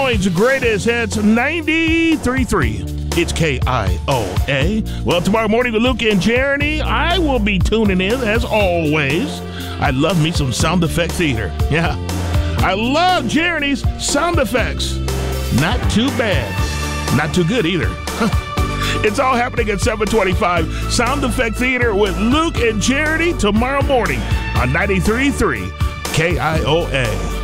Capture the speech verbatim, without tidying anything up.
Moines Greatest Hits ninety-three point three. It's K I O A. Well, tomorrow morning with Luke and Jeremy, I will be tuning in as always. I love me some sound effect theater. Yeah. I love Jeremy's sound effects. Not too bad. Not too good either. It's all happening at seven twenty-five. Sound Effect Theater with Luke and Jeremy tomorrow morning on ninety-three point three K I O A.